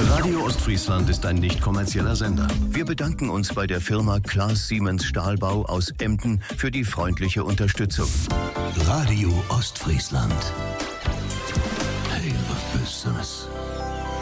Radio Ostfriesland ist ein nicht kommerzieller Sender. Wir bedanken uns bei der Firma Klaas Siemens Stahlbau aus Emden für die freundliche Unterstützung. Radio Ostfriesland. Hey, was Besseres.